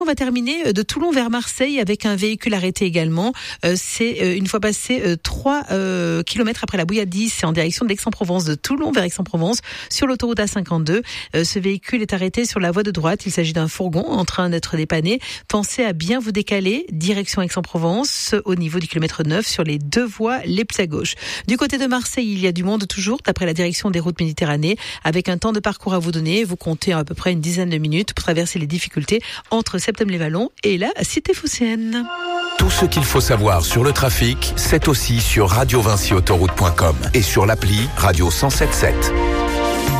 On va terminer de Toulon vers Marseille avec un véhicule arrêté également. C'est une fois passé 3 kilomètres après la Bouilladie, c'est en direction d'Aix-en-Provence, de Toulon vers Aix-en-Provence, sur l'autoroute A52. Ce véhicule est arrêté sur la voie de droite. Il s'agit d'un fourgon en train d'être dépanné. Pensez à bien vous décaler, direction Aix-en-Provence, au niveau du kilomètre 9, sur les 2 voies les plus à gauche. Du côté de Marseille, il y a du monde toujours, d'après la direction des routes Méditerranée, avec un temps de parcours à vous donner. Vous comptez à peu près une dizaine de minutes pour traverser les difficultés entre Septem-les-Vallons et la cité phocéenne. Tout ce qu'il faut savoir sur le trafic, c'est aussi sur radiovincyautoroute.com et sur l'appli Radio 107.7.